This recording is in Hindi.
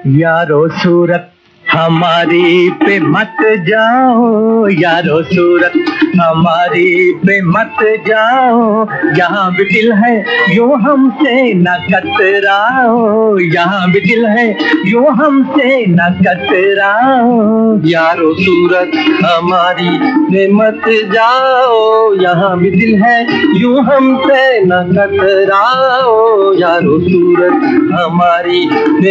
यारो सूरत हमारी पे मत जाओ, यारो सूरत हमारी पे मत जाओ। यहाँ भी दिल है यूं हमसे न कतराओ, यहाँ भी दिल है यूं हमसे न कतराओ। यारो सूरत हमारी पे मत जाओ, यहाँ भी दिल है यूं हमसे न कतराओ। यारो सूरत हमारी